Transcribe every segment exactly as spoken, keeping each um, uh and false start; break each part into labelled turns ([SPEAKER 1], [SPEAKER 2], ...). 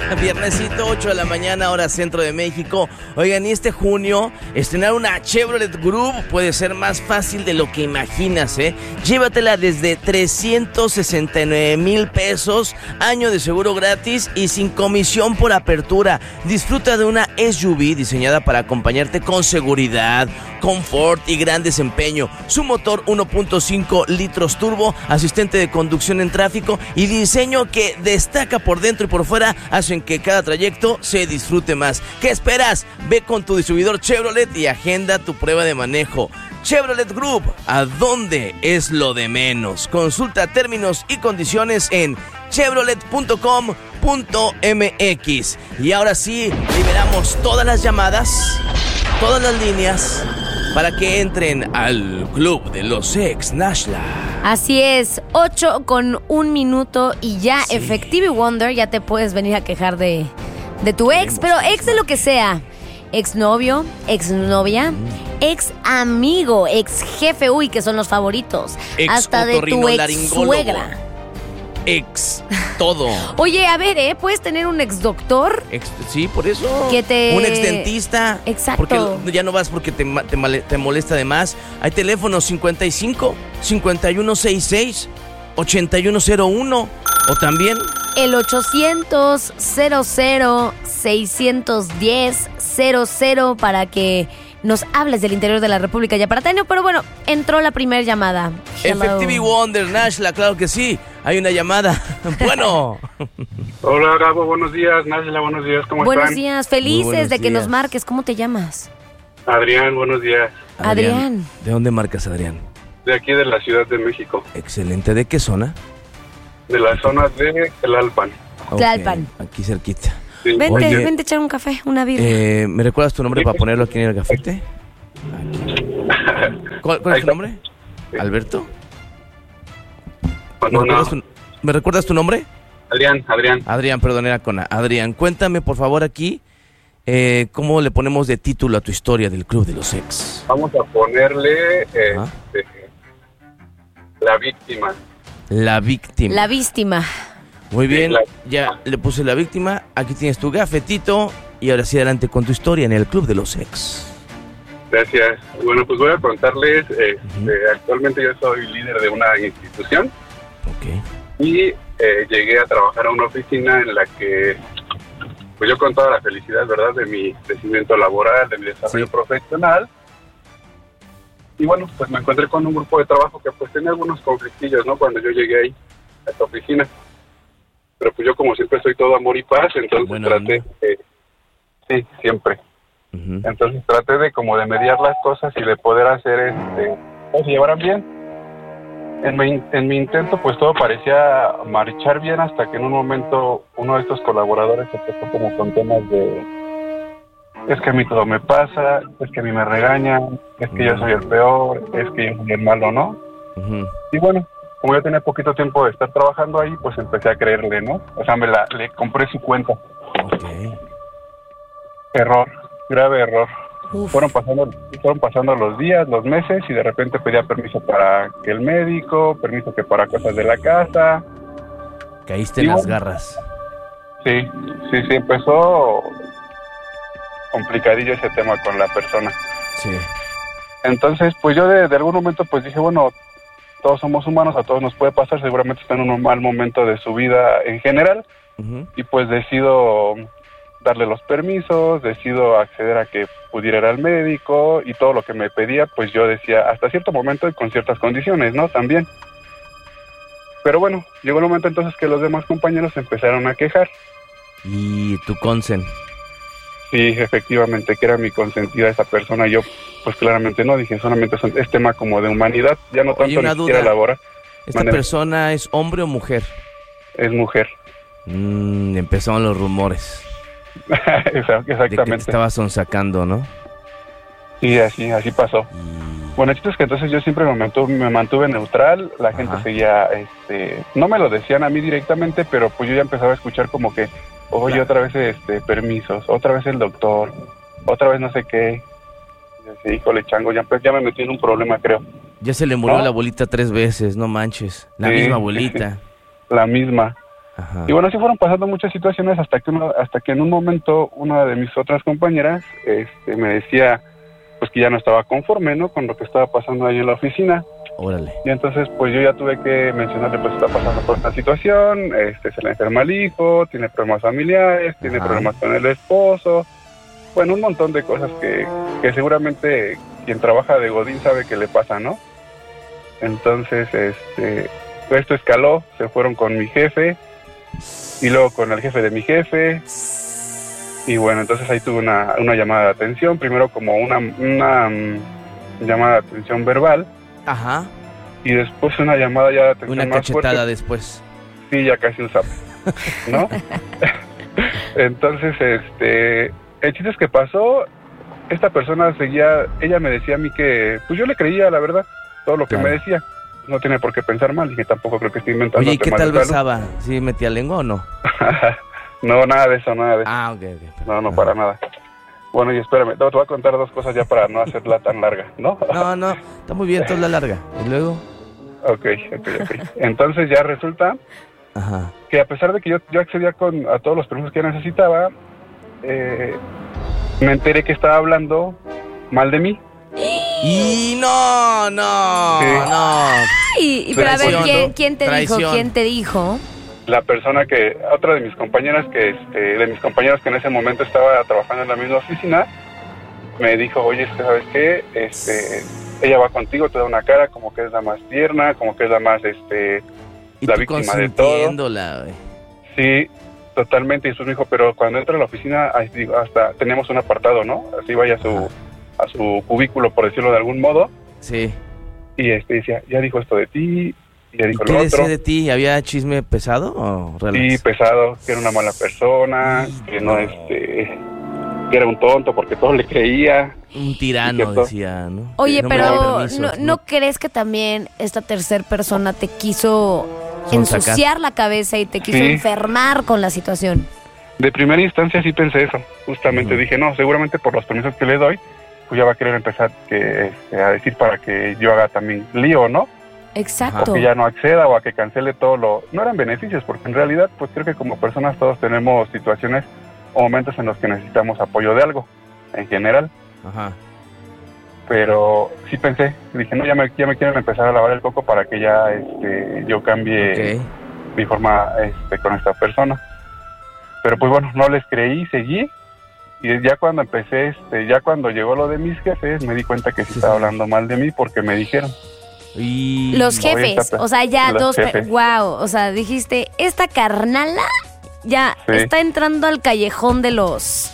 [SPEAKER 1] Viernesito, ocho de la mañana, hora centro de México. Oigan, y este junio, estrenar una Chevrolet Groove puede ser más fácil de lo que imaginas, ¿eh? Llévatela desde trescientos sesenta y nueve mil pesos, año de seguro gratis y sin comisión por apertura. Disfruta de una S U V diseñada para acompañarte con seguridad, confort y gran desempeño. Su motor uno punto cinco litros turbo, asistente de conducción en tráfico y diseño que destaca por dentro y por fuera hacen que cada trayecto se disfrute más. ¿Qué esperas? Ve con tu distribuidor Chevrolet y agenda tu prueba de manejo. Chevrolet Group, ¿a dónde es lo de menos? Consulta términos y condiciones en chevrolet punto com punto m x. Y ahora sí, liberamos todas las llamadas, todas las líneas, para que entren al Club de los Ex, Nashla.
[SPEAKER 2] Así es, ocho con un minuto y ya sí. Effective Wonder, ya te puedes venir a quejar de, de tu ex, pero ex de lo que sea. Exnovio, exnovia, mm. ex amigo, ex jefe, uy, que son los favoritos.
[SPEAKER 1] Ex
[SPEAKER 2] hasta de tu ex suegra.
[SPEAKER 1] Ex todo.
[SPEAKER 2] Oye, a ver, ¿eh? ¿Puedes tener un ex doctor?
[SPEAKER 1] Ex, sí, por eso.
[SPEAKER 2] Que te...
[SPEAKER 1] Un ex dentista.
[SPEAKER 2] Exacto.
[SPEAKER 1] Porque ya no vas porque te, te, te molesta de más. Hay teléfonos cincuenta y cinco, cincuenta y uno sesenta y seis, ochenta y uno cero uno. O también...
[SPEAKER 2] el ochocientos, cero cero, seiscientos diez, cero cero para que nos hables del interior de la República Yaparatano. Pero bueno, entró la primera llamada. Hello.
[SPEAKER 1] Effective Wonder, Nashla, claro que sí. Hay una llamada. Bueno.
[SPEAKER 3] Hola, Gabo, buenos días. Nashla, buenos días. ¿Cómo
[SPEAKER 2] buenos
[SPEAKER 3] están?
[SPEAKER 2] Buenos días, felices
[SPEAKER 1] buenos
[SPEAKER 2] de que
[SPEAKER 1] días.
[SPEAKER 2] nos marques. ¿Cómo te llamas?
[SPEAKER 3] Adrián, buenos días.
[SPEAKER 2] Adrián. Adrián.
[SPEAKER 1] ¿De dónde marcas, Adrián?
[SPEAKER 3] De aquí, de la Ciudad de México.
[SPEAKER 1] Excelente. ¿De qué zona?
[SPEAKER 3] De la zona de Tlalpan.
[SPEAKER 1] Okay,
[SPEAKER 2] Tlalpan.
[SPEAKER 1] Aquí cerquita.
[SPEAKER 3] Sí.
[SPEAKER 2] Vente,
[SPEAKER 1] Oye,
[SPEAKER 2] vente a echar un café, una birra.
[SPEAKER 1] Eh, ¿Me recuerdas tu nombre para ponerlo aquí en el gafete? ¿Cuál, cuál es tu nombre?
[SPEAKER 3] Sí.
[SPEAKER 1] ¿Alberto? ¿Me,
[SPEAKER 3] No,
[SPEAKER 1] recuerdas
[SPEAKER 3] no.
[SPEAKER 1] tu, ¿Me recuerdas tu nombre?
[SPEAKER 3] Adrián, Adrián.
[SPEAKER 1] Adrián, perdón, era con A. Adrián, cuéntame por favor aquí eh, cómo le ponemos de título a tu historia del Club de los Ex.
[SPEAKER 3] Vamos a ponerle eh, eh, la víctima.
[SPEAKER 1] La víctima.
[SPEAKER 2] La víctima.
[SPEAKER 1] Muy bien,
[SPEAKER 3] la...
[SPEAKER 1] ya le puse la víctima. Aquí tienes tu gafetito. Y ahora sí, adelante con tu historia en el Club de los Ex.
[SPEAKER 3] Gracias. Bueno, pues voy a contarles. Eh,
[SPEAKER 1] Uh-huh.
[SPEAKER 3] eh, actualmente yo soy líder de una institución.
[SPEAKER 1] Ok.
[SPEAKER 3] Y eh, llegué a trabajar a una oficina en la que, pues yo con toda la felicidad, ¿verdad?, de mi crecimiento laboral, de mi desarrollo
[SPEAKER 1] Sí.
[SPEAKER 3] profesional. Y bueno, pues me encontré con un grupo de trabajo que pues tenía algunos conflictillos, ¿no?, cuando yo llegué ahí, a esta oficina. Pero pues yo como siempre soy todo amor y paz, entonces
[SPEAKER 1] Buena
[SPEAKER 3] traté, eh, sí, siempre.
[SPEAKER 1] Uh-huh.
[SPEAKER 3] Entonces traté de como de mediar las cosas y de poder hacer, este, que se llevaran bien. En mi, en mi intento pues todo parecía marchar bien hasta que en un momento uno de estos colaboradores se puso como con temas de es que a mí todo me pasa, es que a mí me regañan, es que yo soy el peor, es que yo soy el malo, ¿no?
[SPEAKER 1] Uh-huh.
[SPEAKER 3] Y bueno, como yo tenía poquito tiempo de estar trabajando ahí, pues empecé a creerle, ¿no? O sea, me la, le compré su cuenta.
[SPEAKER 1] Ok.
[SPEAKER 3] Error, grave error.
[SPEAKER 2] Uf.
[SPEAKER 3] Fueron pasando, fueron pasando los días, los meses, y de repente pedía permiso para que el médico, permiso que para cosas de la casa.
[SPEAKER 1] Caíste
[SPEAKER 3] Y
[SPEAKER 1] en las
[SPEAKER 3] bueno,
[SPEAKER 1] garras.
[SPEAKER 3] Sí, sí, sí, empezó complicadillo ese tema con la persona.
[SPEAKER 1] Sí.
[SPEAKER 3] Entonces, pues yo de, de algún momento pues dije, bueno, todos somos humanos, a todos nos puede pasar, seguramente está en un mal momento de su vida en general,
[SPEAKER 1] Uh-huh.
[SPEAKER 3] y pues decido darle los permisos, decido acceder a que pudiera ir al médico, y todo lo que me pedía, pues yo decía hasta cierto momento y con ciertas condiciones, ¿no? También. Pero bueno, llegó el momento entonces que los demás compañeros empezaron a quejar.
[SPEAKER 1] Y tu consen.
[SPEAKER 3] Sí, efectivamente, que era mi consentida esa persona. Yo, pues claramente no, dije, solamente es, es tema como de humanidad, ya no
[SPEAKER 1] Oye,
[SPEAKER 3] tanto
[SPEAKER 1] una
[SPEAKER 3] ni siquiera
[SPEAKER 1] duda.
[SPEAKER 3] laboral.
[SPEAKER 1] ¿Esta
[SPEAKER 3] Mande.
[SPEAKER 1] persona es hombre o mujer?
[SPEAKER 3] Es mujer.
[SPEAKER 1] Mm, empezaron los rumores.
[SPEAKER 3] Exactamente.
[SPEAKER 1] De que te estaba sonsacando, ¿no?
[SPEAKER 3] Sí, así, así pasó.
[SPEAKER 1] Y...
[SPEAKER 3] Bueno, el chiste es que entonces yo siempre me mantuve, me mantuve neutral, la gente
[SPEAKER 1] Ajá.
[SPEAKER 3] seguía, este, no me lo decían a mí directamente, pero pues yo ya empezaba a escuchar como que, oye,
[SPEAKER 1] Claro.
[SPEAKER 3] otra vez este permisos, otra vez el doctor, otra vez no sé qué. Y así, híjole, chango, ya, ya me metí en un problema, creo.
[SPEAKER 1] Ya se le murió
[SPEAKER 3] ¿No?
[SPEAKER 1] la abuelita tres veces, no manches. La
[SPEAKER 3] Sí,
[SPEAKER 1] misma
[SPEAKER 3] sí,
[SPEAKER 1] abuelita.
[SPEAKER 3] sí. La misma.
[SPEAKER 1] Ajá.
[SPEAKER 3] Y bueno, así fueron pasando muchas situaciones hasta que uno, hasta que en un momento una de mis otras compañeras este, me decía pues que ya no estaba conforme, ¿no? Con lo que estaba pasando ahí en la oficina.
[SPEAKER 1] Órale.
[SPEAKER 3] Y entonces pues yo ya tuve que mencionarle pues está pasando por esta situación, este se le enferma el hijo, tiene problemas familiares, tiene
[SPEAKER 1] Ajá.
[SPEAKER 3] problemas con el esposo, bueno, un montón de cosas que, que seguramente quien trabaja de godín sabe que le pasa, ¿no? Entonces, este, esto escaló, se fueron con mi jefe y luego con el jefe de mi jefe y bueno, entonces ahí tuve una, una llamada de atención, primero como una, una um, llamada de atención verbal.
[SPEAKER 1] Ajá.
[SPEAKER 3] Y después una llamada ya de atención
[SPEAKER 1] Una
[SPEAKER 3] más
[SPEAKER 1] cachetada
[SPEAKER 3] fuerte.
[SPEAKER 1] después.
[SPEAKER 3] Sí, ya casi un sapo, ¿no? Entonces, este, el chiste es que pasó, esta persona seguía, ella me decía a mí que, pues yo le creía, la verdad, todo lo que
[SPEAKER 1] Claro.
[SPEAKER 3] me decía. No tiene por qué pensar mal, y que tampoco creo que esté inventando
[SPEAKER 1] Oye, ¿y qué
[SPEAKER 3] temas
[SPEAKER 1] tal
[SPEAKER 3] de salud.
[SPEAKER 1] besaba? ¿Sí metía lengua o no?
[SPEAKER 3] No, nada de eso, nada de eso.
[SPEAKER 1] Ah, ok, ok.
[SPEAKER 3] No, no,
[SPEAKER 1] Ajá.
[SPEAKER 3] para nada. Bueno, y espérame, no, te voy a contar dos cosas ya para no hacerla tan larga, ¿no?
[SPEAKER 1] No, no, está muy bien, toda la larga. ¿Y luego?
[SPEAKER 3] Ok, ok, ok. Entonces ya resulta
[SPEAKER 1] Ajá.
[SPEAKER 3] que a pesar de que yo, yo accedía con, a todos los permisos que necesitaba, eh, me enteré que estaba hablando mal de mí.
[SPEAKER 1] Y no, no,
[SPEAKER 3] Sí.
[SPEAKER 1] no.
[SPEAKER 2] Y, y pero a ver,
[SPEAKER 1] Traición,
[SPEAKER 2] ¿quién,
[SPEAKER 1] ¿no?
[SPEAKER 2] quién te
[SPEAKER 1] Traición.
[SPEAKER 2] dijo? ¿Quién te dijo?
[SPEAKER 3] La persona que, otra de mis compañeras que, este, de mis compañeros que en ese momento estaba trabajando en la misma oficina, me dijo, oye, es que, ¿sabes qué? Este, ella va contigo, te da una cara como que es la más tierna, como que es la más, este,
[SPEAKER 1] Y
[SPEAKER 3] la
[SPEAKER 1] tú
[SPEAKER 3] víctima de todo.
[SPEAKER 1] consintiéndola, güey.
[SPEAKER 3] Sí, totalmente. Y después me dijo, pero cuando entra a la oficina, ahí digo, hasta teníamos un apartado, ¿no? Así vaya a su, a su cubículo, por decirlo de algún modo.
[SPEAKER 1] Sí.
[SPEAKER 3] Y este decía, ya dijo esto de ti, y ya
[SPEAKER 1] ¿Y
[SPEAKER 3] dijo
[SPEAKER 1] qué
[SPEAKER 3] lo
[SPEAKER 1] decía
[SPEAKER 3] otro.
[SPEAKER 1] de ti? ¿Había chisme pesado o relax?
[SPEAKER 3] Sí, pesado, que era una mala persona, que no,
[SPEAKER 1] No.
[SPEAKER 3] este, que era un tonto porque todo le creía.
[SPEAKER 1] Un
[SPEAKER 3] Y
[SPEAKER 1] tirano,
[SPEAKER 3] que to-
[SPEAKER 1] decía, ¿no?
[SPEAKER 2] Oye,
[SPEAKER 1] Que no me daba
[SPEAKER 2] pero
[SPEAKER 1] permisos,
[SPEAKER 2] ¿no, ¿no crees que también esta tercer persona te quiso
[SPEAKER 1] Sonsacar.
[SPEAKER 2] ensuciar la cabeza y te quiso
[SPEAKER 3] Sí.
[SPEAKER 2] enfermar con la situación?
[SPEAKER 3] De primera instancia sí pensé eso, justamente
[SPEAKER 1] Ujú.
[SPEAKER 3] dije, no, seguramente por los permisos que le doy, pues ya va a querer empezar que, este, a decir para que yo haga también lío, ¿no?
[SPEAKER 2] Exacto.
[SPEAKER 3] O que ya no acceda o a que cancele todo lo... No eran beneficios, porque en realidad pues creo que como personas todos tenemos situaciones o momentos en los que necesitamos apoyo de algo, en general.
[SPEAKER 1] Ajá.
[SPEAKER 3] Pero sí pensé, dije, no, ya me, ya me quieren empezar a lavar el coco para que ya este, yo cambie
[SPEAKER 1] Ok.
[SPEAKER 3] mi forma este, con esta persona. Pero pues bueno, no les creí, seguí. Y ya cuando empecé, este, ya cuando llegó lo de mis jefes, me di cuenta que sí
[SPEAKER 1] Sí,
[SPEAKER 3] estaba
[SPEAKER 1] sí.
[SPEAKER 3] hablando mal de mí porque me dijeron.
[SPEAKER 1] Y...
[SPEAKER 2] Los
[SPEAKER 3] no,
[SPEAKER 2] jefes,
[SPEAKER 3] esta-
[SPEAKER 2] o sea, ya
[SPEAKER 3] los
[SPEAKER 2] dos... pe-
[SPEAKER 3] jefes.
[SPEAKER 2] Wow, o sea, dijiste, esta carnala ya
[SPEAKER 3] Sí.
[SPEAKER 2] está entrando al callejón de los...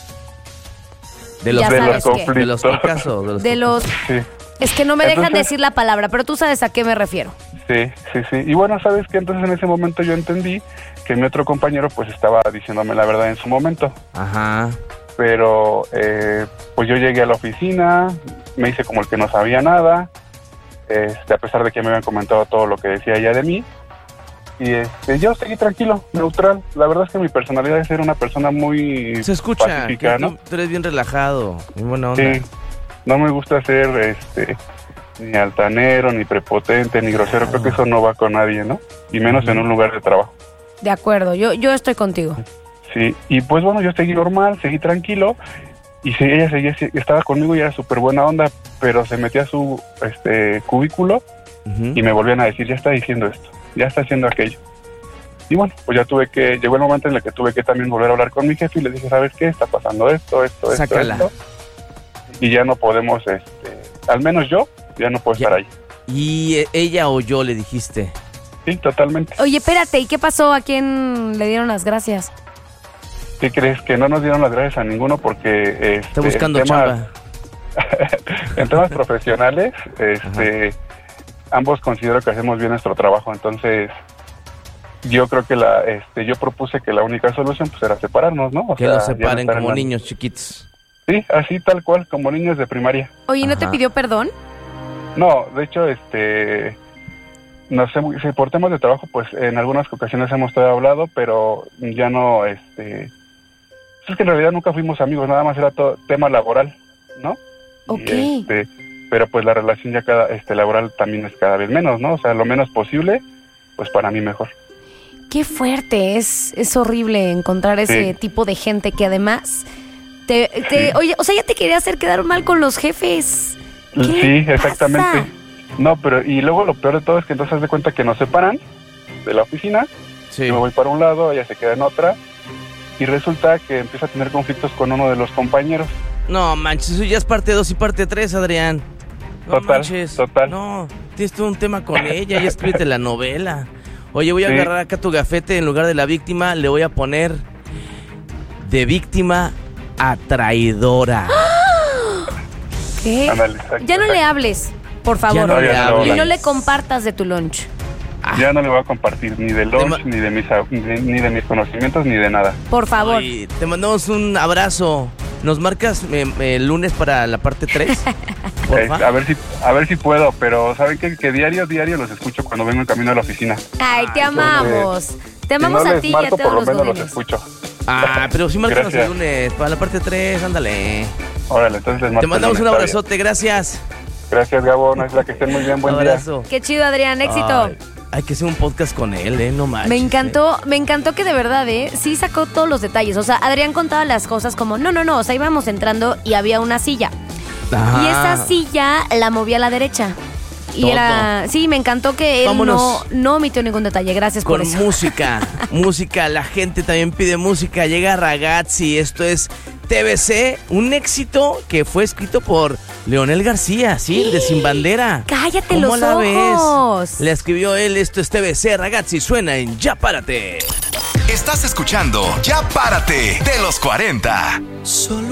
[SPEAKER 1] De los,
[SPEAKER 2] Ya
[SPEAKER 3] de
[SPEAKER 2] sabes
[SPEAKER 3] los
[SPEAKER 2] qué.
[SPEAKER 1] de los
[SPEAKER 3] conflictos.
[SPEAKER 1] cocas o de los...
[SPEAKER 2] De
[SPEAKER 1] cocas?
[SPEAKER 2] los...
[SPEAKER 3] Sí,
[SPEAKER 2] Es que no me dejan
[SPEAKER 3] Entonces-
[SPEAKER 2] decir la palabra, pero tú sabes a qué me refiero.
[SPEAKER 3] sí, sí, sí. Y bueno, ¿sabes qué? Entonces en ese momento yo entendí que mi otro compañero pues estaba diciéndome la verdad en su momento.
[SPEAKER 1] Ajá.
[SPEAKER 3] Pero eh, pues yo llegué a la oficina, me hice como el que no sabía nada, este, a pesar de que me habían comentado todo lo que decía ella de mí. Y este, yo seguí tranquilo, neutral. La verdad es que mi personalidad es ser una persona muy
[SPEAKER 1] Se escucha,
[SPEAKER 3] pacífica,
[SPEAKER 1] que
[SPEAKER 3] ¿no?
[SPEAKER 1] tú, tú eres bien relajado, muy buena onda.
[SPEAKER 3] Sí, no me gusta ser este, ni altanero, ni prepotente, ni grosero. Creo que eso no va con nadie, ¿no? Y menos en un lugar de trabajo.
[SPEAKER 2] De acuerdo, yo, yo estoy contigo.
[SPEAKER 3] Sí, y pues bueno, yo seguí normal, seguí tranquilo. Y sí, ella seguía, sí, estaba conmigo y era súper buena onda, pero se metía a su este, cubículo
[SPEAKER 1] Ujú.
[SPEAKER 3] y me volvían a decir, ya está diciendo esto, ya está haciendo aquello. Y bueno, pues ya tuve que, llegó el momento en el que tuve que también volver a hablar con mi jefe y le dije, ¿sabes qué? Está pasando esto, esto, esto,
[SPEAKER 1] Sácala.
[SPEAKER 3] esto. Y ya no podemos, este, al menos yo, ya no puedo
[SPEAKER 1] Ya.
[SPEAKER 3] estar ahí.
[SPEAKER 1] Y eh, ella o yo le dijiste.
[SPEAKER 3] Sí, totalmente.
[SPEAKER 2] Oye, espérate, ¿y qué pasó? ¿A quién le dieron las gracias?
[SPEAKER 3] ¿Qué crees? Que no nos dieron las gracias a ninguno porque... Este,
[SPEAKER 1] Está buscando
[SPEAKER 3] en temas-
[SPEAKER 1] chamba.
[SPEAKER 3] En temas profesionales, este, ambos considero que hacemos bien nuestro trabajo, entonces yo creo que la, este, yo propuse que la única solución pues era separarnos, ¿no? O
[SPEAKER 1] Que
[SPEAKER 3] sea,
[SPEAKER 1] los
[SPEAKER 3] ya no
[SPEAKER 1] separen
[SPEAKER 3] estar en
[SPEAKER 1] como
[SPEAKER 3] la-
[SPEAKER 1] niños chiquitos.
[SPEAKER 3] Sí, así tal cual, como niños de primaria.
[SPEAKER 2] Oye, ¿no te
[SPEAKER 1] Ajá.
[SPEAKER 2] pidió perdón?
[SPEAKER 3] No, de hecho, este, no sé, si por temas de trabajo, pues en algunas ocasiones hemos todavía hablado, pero ya no, este, es que en realidad nunca fuimos amigos, nada más era todo tema laboral, ¿no? Y,
[SPEAKER 2] Ok.
[SPEAKER 3] este, pero pues la relación ya cada, este, laboral también es cada vez menos, ¿no? O sea, lo menos posible, pues para mí mejor.
[SPEAKER 2] Qué fuerte, es, es horrible encontrar ese
[SPEAKER 3] Sí.
[SPEAKER 2] tipo de gente que además te, te
[SPEAKER 3] Sí.
[SPEAKER 2] oye, o sea, ya te quería hacer quedar mal con los jefes. ¿Qué
[SPEAKER 3] Sí,
[SPEAKER 2] le
[SPEAKER 3] exactamente.
[SPEAKER 2] pasa?
[SPEAKER 3] No, pero y luego lo peor de todo es que entonces haz de cuenta que nos separan de la oficina.
[SPEAKER 1] Sí.
[SPEAKER 3] Yo me voy para un lado, ella se queda en otra. Y resulta que empieza a tener conflictos con uno de los compañeros.
[SPEAKER 1] No manches, eso ya es parte dos y parte tres, Adrián. No
[SPEAKER 3] Total,
[SPEAKER 1] manches.
[SPEAKER 3] total.
[SPEAKER 1] No, tienes todo un tema con ella, ya escríbete la novela. Oye, voy a
[SPEAKER 3] Sí.
[SPEAKER 1] agarrar acá tu gafete, en lugar de la víctima, le voy a poner de víctima a traidora.
[SPEAKER 2] ¿Qué?
[SPEAKER 3] Ándale, exacto,
[SPEAKER 2] Ya no le
[SPEAKER 3] exacto.
[SPEAKER 2] hables, por favor.
[SPEAKER 1] Ya no
[SPEAKER 3] le
[SPEAKER 2] y
[SPEAKER 3] hables.
[SPEAKER 2] no le compartas de tu lunch.
[SPEAKER 3] Ya no le voy a compartir ni de
[SPEAKER 1] Te ma-
[SPEAKER 3] lunch, ni de mis a- ni, ni de mis conocimientos, ni de nada.
[SPEAKER 2] Por favor.
[SPEAKER 1] Oye, te mandamos un abrazo. ¿Nos marcas eh, eh, el lunes para la parte tres?
[SPEAKER 3] Eh, a ver si a ver si puedo, pero saben qué? Que diario diario los escucho cuando vengo en camino a la oficina.
[SPEAKER 2] Ay, te amamos. Te amamos
[SPEAKER 3] si no
[SPEAKER 2] a
[SPEAKER 3] les
[SPEAKER 2] ti y a
[SPEAKER 3] marco,
[SPEAKER 2] todos
[SPEAKER 3] por lo
[SPEAKER 2] los
[SPEAKER 3] menos los
[SPEAKER 2] godines.
[SPEAKER 3] escucho.
[SPEAKER 1] Ah, pero sí márcanos el
[SPEAKER 3] Gracias.
[SPEAKER 1] lunes para la parte tres, ándale.
[SPEAKER 3] Órale, entonces les marco
[SPEAKER 1] Te
[SPEAKER 3] el
[SPEAKER 1] mandamos un
[SPEAKER 3] lunes, está
[SPEAKER 1] abrazote, gracias.
[SPEAKER 3] bien. Gracias, Gabo, no es la que estén muy bien, buen día.
[SPEAKER 1] Abrazo.
[SPEAKER 2] Qué chido, Adrián, éxito.
[SPEAKER 1] Ay, hay que hacer un podcast con él, ¿eh? No manches.
[SPEAKER 2] Me encantó,
[SPEAKER 1] ¿eh?
[SPEAKER 2] me encantó que de verdad, ¿eh? Sí sacó todos los detalles. O sea, Adrián contaba las cosas como, no, no, no, o sea, íbamos entrando y había una silla.
[SPEAKER 1] Ajá.
[SPEAKER 2] Y esa silla la movía a la derecha. Y
[SPEAKER 1] Todo.
[SPEAKER 2] era, sí, me encantó que él no,
[SPEAKER 1] Vámonos.
[SPEAKER 2] no omitió ningún detalle. Gracias por
[SPEAKER 1] Con
[SPEAKER 2] eso.
[SPEAKER 1] música, música, la gente también pide música. Llega Ragazzi, esto es T B C, un éxito que fue escrito por Leonel García, sí, el de Sin Bandera.
[SPEAKER 2] Cállate
[SPEAKER 1] ¿Cómo
[SPEAKER 2] los
[SPEAKER 1] la
[SPEAKER 2] ojos.
[SPEAKER 1] ves? Le escribió él, esto es T B C, Ragazzi, suena en Ya Párate.
[SPEAKER 4] Estás escuchando Ya Párate de los cuarenta.
[SPEAKER 5] Solo